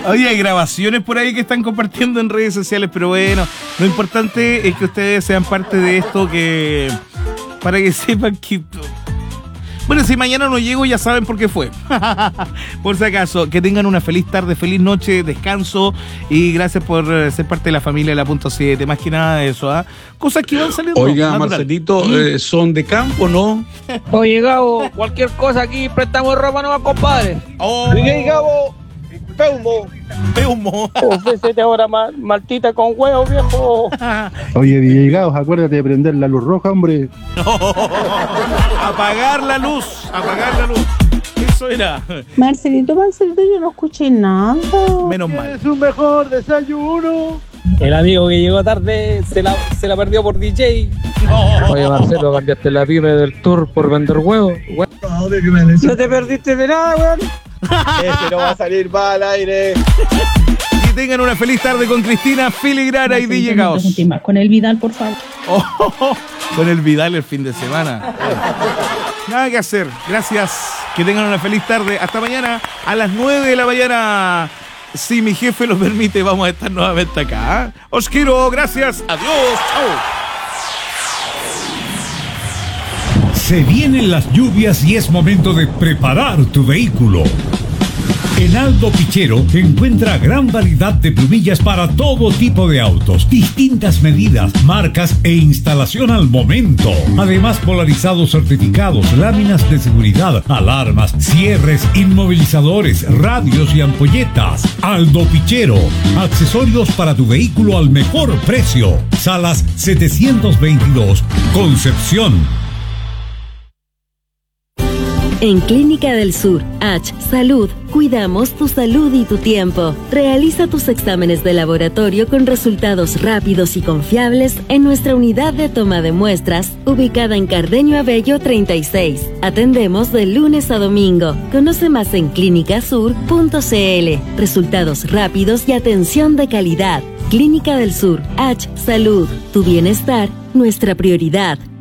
Oye, hay grabaciones por ahí que están compartiendo en redes sociales, pero bueno, lo importante es que ustedes sean parte de esto, que para que sepan que... Bueno, si mañana no llego ya saben por qué fue. Por si acaso, que tengan una feliz tarde, feliz noche, descanso y gracias por ser parte de la familia de la Punto 7. Más que nada de eso, ¿ah? Cosas que van saliendo. Oiga, natural. Marcelito, ¿son de campo, no? Oye, Gabo, cualquier cosa aquí, prestamos ropa nueva, compadre. Oh, DJ Gabo, Peumo. Ofrécete ahora maltita con huevo, viejo. Oye, DJ Gaos, acuérdate de prender la luz roja, hombre. Apagar la luz. Eso era. Marcelito, yo no escuché nada. Menos mal. Es un mejor desayuno. El amigo que llegó tarde se la perdió por DJ. Oye, Marcelo, cambiaste la pyme del tour por vender huevos. No te perdiste de nada, weón. Ese no va a salir mal al aire. Que tengan una feliz tarde con Cristina Filigrana y DJ Gaos. Con el Vidal, por favor. Con el Vidal el fin de semana. Nada que hacer. Gracias. Que tengan una feliz tarde. Hasta mañana a las 9 de la mañana. Si mi jefe lo permite, vamos a estar nuevamente acá. Os quiero. Gracias. Adiós. Chao. Se vienen las lluvias y es momento de preparar tu vehículo. En Aldo Pichero encuentra gran variedad de plumillas para todo tipo de autos, distintas medidas, marcas e instalación al momento. Además, polarizados certificados, láminas de seguridad, alarmas, cierres, inmovilizadores, radios y ampolletas. Aldo Pichero, accesorios para tu vehículo al mejor precio. Salas 722, Concepción. En Clínica del Sur, H Salud, cuidamos tu salud y tu tiempo. Realiza tus exámenes de laboratorio con resultados rápidos y confiables en nuestra unidad de toma de muestras, ubicada en Cardeño Abello 36. Atendemos de lunes a domingo. Conoce más en clinicasur.cl. Resultados rápidos y atención de calidad. Clínica del Sur, H Salud, tu bienestar, nuestra prioridad.